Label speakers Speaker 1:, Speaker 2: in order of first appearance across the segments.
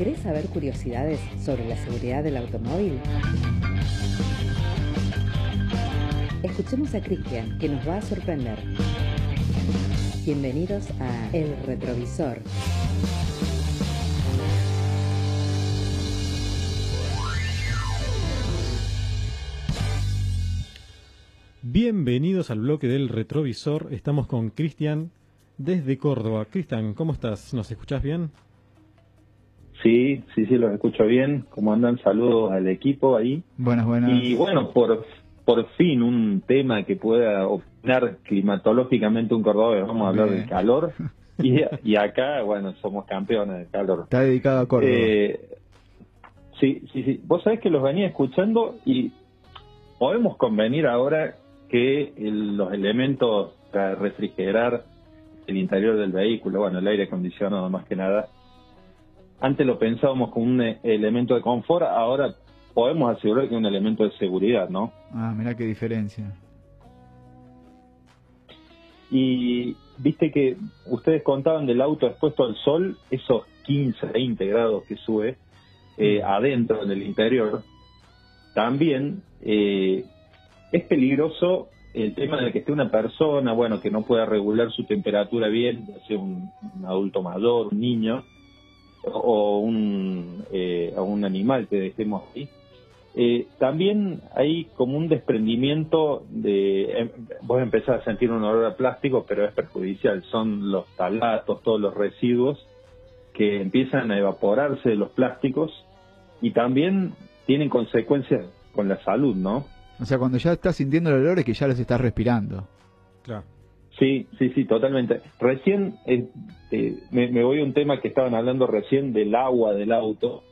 Speaker 1: ¿Querés saber curiosidades sobre la seguridad del automóvil? Escuchemos a Cristian, que nos va a sorprender. Bienvenidos a El Retrovisor.
Speaker 2: Bienvenidos al bloque del Retrovisor. Estamos con Cristian desde Córdoba. Cristian, ¿cómo estás? ¿Nos escuchás bien?
Speaker 3: Sí, los escucho bien. ¿Cómo andan? Saludos al equipo ahí.
Speaker 4: Buenas.
Speaker 3: Y bueno, por fin un tema que pueda opinar climatológicamente un cordobés. Vamos a hablar del calor. Y acá, bueno, somos campeones de calor.
Speaker 4: Está dedicado a Córdoba.
Speaker 3: Sí. Vos sabés que los venía escuchando y podemos convenir ahora que los elementos para refrigerar el interior del vehículo, bueno, el aire acondicionado más que nada, antes lo pensábamos como un elemento de confort, ahora podemos asegurar que es un elemento de seguridad, ¿no?
Speaker 4: Ah, mirá qué diferencia.
Speaker 3: Y viste que ustedes contaban del auto expuesto al sol, esos 15, 20 grados que sube adentro, en el interior, también es peligroso el tema de que esté una persona, bueno, que no pueda regular su temperatura bien, ya sea un adulto mayor, un niño, o un animal que dejemos ahí. También hay como un desprendimiento vos empezás a sentir un olor a plástico, pero es perjudicial. Son los talatos, todos los residuos que empiezan a evaporarse de los plásticos y también tienen consecuencias con la salud, ¿no?
Speaker 4: O sea, cuando ya estás sintiendo el olor es que ya los estás respirando.
Speaker 2: Claro.
Speaker 3: Sí, totalmente. Recién, me voy a un tema que estaban hablando recién del agua del auto.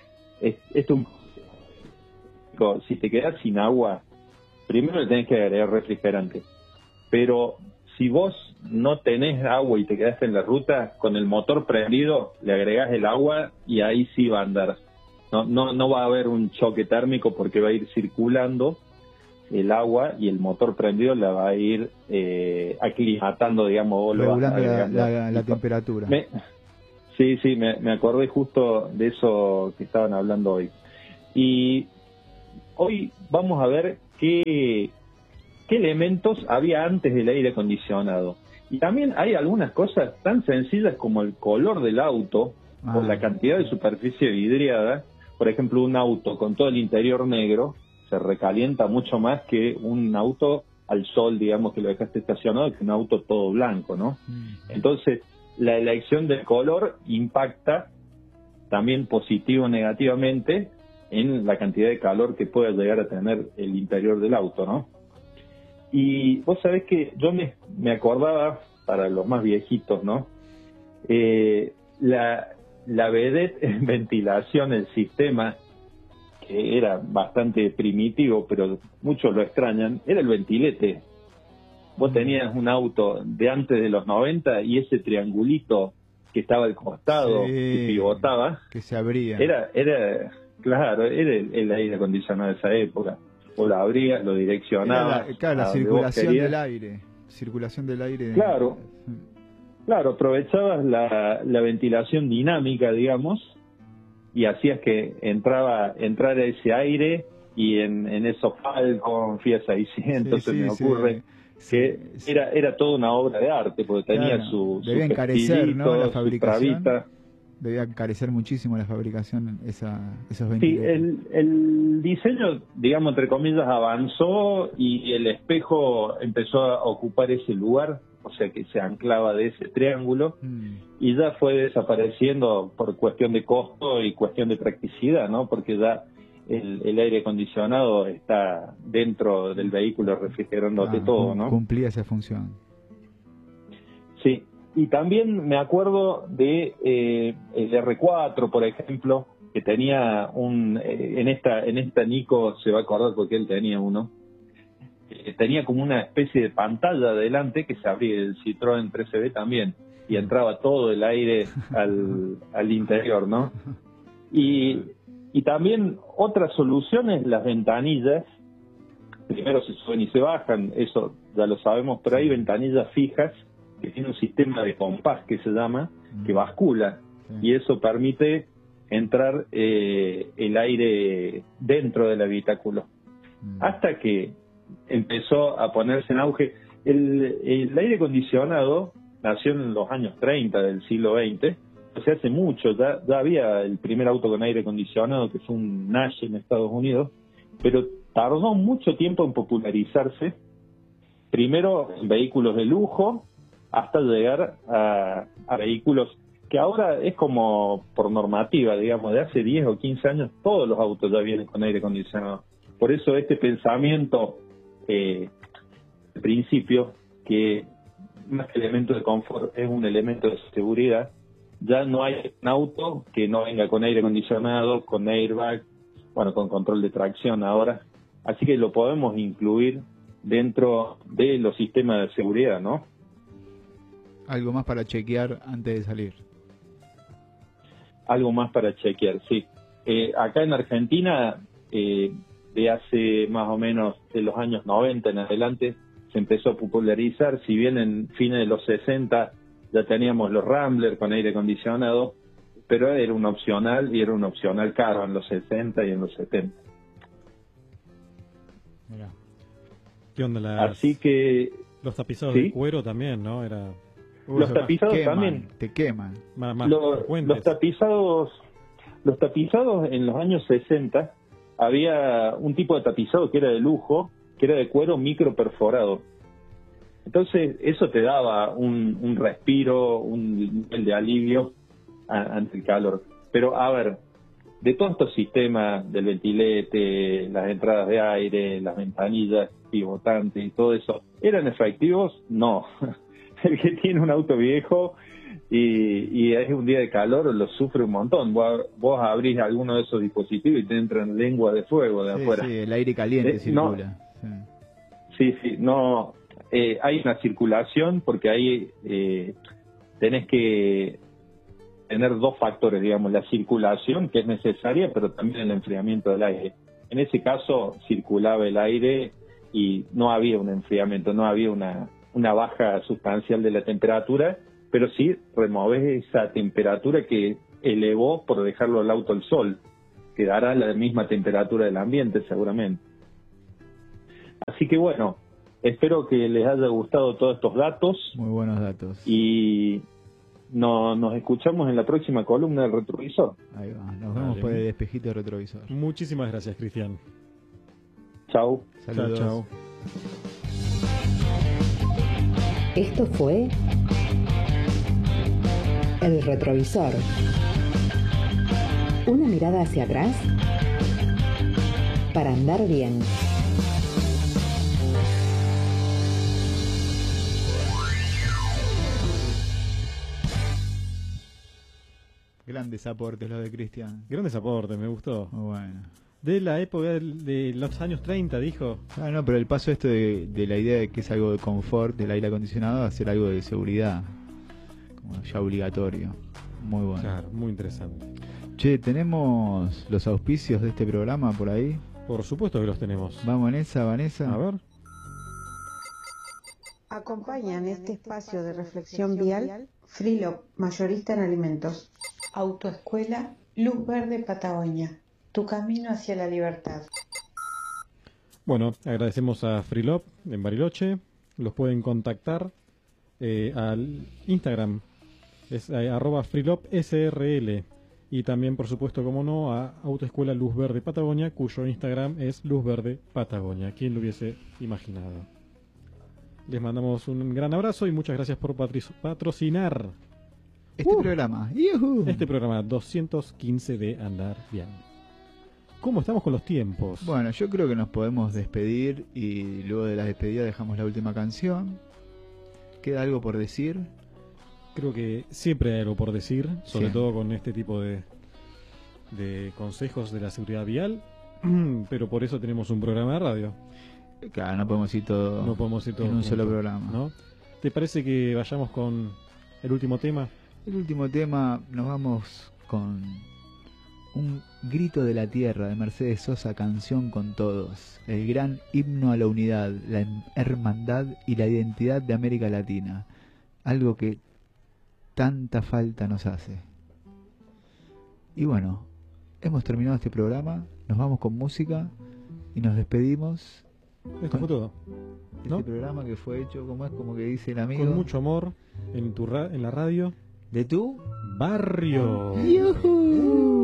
Speaker 3: Si te quedas sin agua, primero le tenés que agregar refrigerante. Pero si vos no tenés agua y te quedaste en la ruta, con el motor prendido, le agregás el agua y ahí sí va a andar. No va a haber un choque térmico porque va a ir circulando el agua y el motor prendido la va a ir aclimatando, digamos,
Speaker 4: regulando la temperatura.
Speaker 3: Me acordé justo de eso que estaban hablando hoy. Y hoy vamos a ver qué elementos había antes del aire acondicionado. Y también hay algunas cosas tan sencillas como el color del auto o la cantidad de superficie vidriada. Por ejemplo, un auto con todo el interior negro se recalienta mucho más que un auto al sol, digamos, que lo dejaste estacionado, que un auto todo blanco, ¿no? Entonces, la elección del color impacta también positivo o negativamente en la cantidad de calor que pueda llegar a tener el interior del auto, ¿no? Y vos sabés que yo me acordaba, para los más viejitos, ¿no? La vedette en ventilación, el sistema, que era bastante primitivo, pero muchos lo extrañan, era el ventilete. Vos tenías un auto de antes de los 90 y ese triangulito que estaba al costado, que pivotaba,
Speaker 4: que se abría.
Speaker 3: Era el aire acondicionado de esa época. Vos lo abrías, lo direccionabas.
Speaker 4: La circulación del aire. Circulación del aire.
Speaker 3: Claro, aprovechabas la ventilación dinámica, digamos, y hacías que entrara ese aire, y en esos Falcon, Fiat 600, se me ocurre, que era toda una obra de arte, porque tenía su
Speaker 4: debía encarecer, ¿no?, la fabricación.
Speaker 3: Debía
Speaker 4: encarecer muchísimo la fabricación esos ventiladores.
Speaker 3: Sí, el diseño, digamos, entre comillas, avanzó y el espejo empezó a ocupar ese lugar, o sea que se anclaba de ese triángulo, y ya fue desapareciendo por cuestión de costo y cuestión de practicidad, ¿no? Porque ya el aire acondicionado está dentro del vehículo refrigerándote todo, ¿no?
Speaker 4: Cumplía esa función.
Speaker 3: Sí, y también me acuerdo de el R4, por ejemplo, que tenía en esta Nico se va a acordar porque él tenía uno, tenía como una especie de pantalla adelante que se abría, el Citroën 13B también, y entraba todo el aire al interior, ¿no? Y también otras soluciones, las ventanillas, primero se suben y se bajan, eso ya lo sabemos, pero hay ventanillas fijas que tienen un sistema de compás que se llama, que bascula, y eso permite entrar el aire dentro del habitáculo. Hasta que empezó a ponerse en auge. El aire acondicionado nació en los años 30 del siglo XX, o sea, hace mucho, ya había el primer auto con aire acondicionado, que fue un Nash en Estados Unidos, pero tardó mucho tiempo en popularizarse, primero en vehículos de lujo, hasta llegar a vehículos que ahora es como por normativa, digamos, de hace 10 o 15 años, todos los autos ya vienen con aire acondicionado. Por eso este pensamiento, al principio, que más que elemento de confort es un elemento de seguridad, ya no hay un auto que no venga con aire acondicionado, con airbag, bueno, con control de tracción ahora. Así que lo podemos incluir dentro de los sistemas de seguridad, ¿no?
Speaker 4: Algo más para chequear antes de salir.
Speaker 3: Algo más para chequear, sí. Acá en Argentina, de hace más o menos de los años 90 en adelante, se empezó a popularizar. Si bien en fines de los 60 ya teníamos los Rambler con aire acondicionado, pero era un opcional, y era un opcional caro en los 60 y en los 70.
Speaker 2: Mirá. ¿Qué onda
Speaker 3: Así que...
Speaker 2: Los tapizados
Speaker 3: ¿sí?
Speaker 2: de cuero también, ¿no? Era...
Speaker 3: los tapizados
Speaker 4: queman,
Speaker 3: también.
Speaker 4: te queman.
Speaker 2: Más
Speaker 3: Los tapizados en los años 60 había un tipo de tapizado que era de lujo, que era de cuero micro perforado. Entonces eso te daba un respiro, un nivel de alivio ante el calor. Pero a ver, de todos estos sistemas del ventilete, las entradas de aire, las ventanillas pivotantes y todo eso, ¿eran efectivos? No. El que tiene un auto viejo y es un día de calor lo sufre un montón. Vos abrís alguno de esos dispositivos y te entran lengua de fuego de afuera.
Speaker 4: Sí, el aire caliente circula.
Speaker 3: No, sí, no. Hay una circulación porque ahí tenés que tener dos factores, digamos, la circulación, que es necesaria, pero también el enfriamiento del aire. En ese caso circulaba el aire y no había un enfriamiento, no había una baja sustancial de la temperatura, pero sí removés esa temperatura que elevó por dejarlo al auto al sol. Quedará la misma temperatura del ambiente seguramente. Así que bueno, espero que les haya gustado todos estos datos.
Speaker 4: Muy buenos datos.
Speaker 3: Y nos escuchamos en la próxima columna del retrovisor.
Speaker 4: Ahí va, nos vemos por el espejito de retrovisor.
Speaker 2: Muchísimas gracias, Cristian.
Speaker 3: Chau.
Speaker 4: Saludos.
Speaker 2: Chao.
Speaker 1: Esto fue El Retrovisor. Una mirada hacia atrás para andar bien.
Speaker 4: Grandes aportes los de Cristian.
Speaker 2: Grandes aportes, me gustó.
Speaker 4: Muy bueno.
Speaker 2: De la época de los años 30, dijo.
Speaker 4: Ah, no, pero el paso esto de la idea de que es algo de confort del aire acondicionado a ser algo de seguridad, como ya obligatorio. Muy bueno.
Speaker 2: Claro, muy interesante.
Speaker 4: Che, ¿tenemos los auspicios de este programa por ahí?
Speaker 2: Por supuesto que los tenemos.
Speaker 4: Vamos en esa, Vanessa.
Speaker 2: A ver.
Speaker 5: Acompañan este espacio de reflexión vial Frilop, mayorista en alimentos. Autoescuela Luz Verde Patagonia. Tu camino hacia la libertad.
Speaker 2: Bueno, agradecemos a Freelop en Bariloche. Los pueden contactar al Instagram, es @FreelopSRL. Y también, por supuesto, como no, a Autoescuela Luz Verde Patagonia, cuyo Instagram es Luz Verde Patagonia. ¿Quién lo hubiese imaginado? Les mandamos un gran abrazo y muchas gracias por patrocinar
Speaker 4: Este programa. ¡Yujú!
Speaker 2: este programa 215 de Andar Bien. ¿Cómo estamos con los tiempos?
Speaker 4: Bueno, yo creo que nos podemos despedir y luego de la despedida dejamos la última canción. ¿Queda algo por decir?
Speaker 2: Creo que siempre hay algo por decir, sobre
Speaker 4: Sí.
Speaker 2: todo con este tipo de consejos de la seguridad vial, pero por eso tenemos un programa de radio.
Speaker 4: Claro, no podemos ir todo,
Speaker 2: No podemos ir todos
Speaker 4: en un solo
Speaker 2: juntos,
Speaker 4: programa.
Speaker 2: ¿no? ¿Te parece que vayamos con el último tema?
Speaker 4: El último tema, nos vamos con Un grito de la tierra de Mercedes Sosa, Canción con Todos, el gran himno a la unidad, la hermandad y la identidad de América Latina, algo que tanta falta nos hace. Y bueno, hemos terminado este programa, nos vamos con música y nos despedimos.
Speaker 2: Esto fue todo. ¿No?
Speaker 4: Este programa que fue hecho, como que dice el amigo,
Speaker 2: Con mucho amor en la radio.
Speaker 4: de tu
Speaker 2: Barrio.
Speaker 4: ¡Yujú!